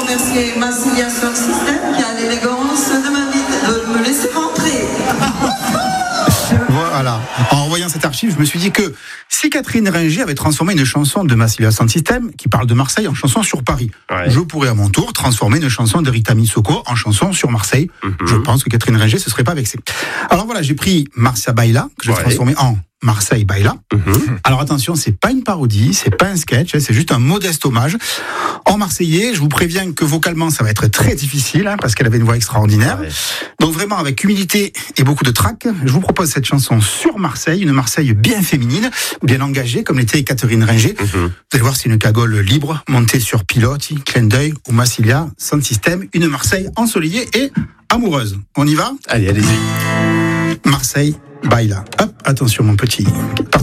remercier Massilia Sound System qui a l'élégance de me laisser rentrer. Voilà. En voyant cette archive, je me suis dit que si Catherine Ringer avait transformé une chanson de Massilia Sound System qui parle de Marseille en chanson sur Paris, je pourrais à mon tour transformer une chanson de Rita Missoko en chanson sur Marseille. Je pense que Catherine Ringer se serait pas vexée. Alors voilà, j'ai pris Marcia Baila, que je vais transformer en Marseille Baila. Alors attention, c'est pas une parodie, c'est pas un sketch, c'est juste un modeste hommage. En marseillais, je vous préviens que vocalement, ça va être très difficile, parce qu'elle avait une voix extraordinaire. Donc vraiment, avec humilité et beaucoup de trac, je vous propose cette chanson sur Marseille, une Marseille bien féminine, bien engagée, comme l'était Catherine Ringer. Vous allez voir, c'est une cagole libre, montée sur pilote, clin d'œil ou Massilia Sound System, une Marseille ensoleillée et amoureuse. On y va ? Allez, allez-y. Marseille Baila. Hop, attention mon petit.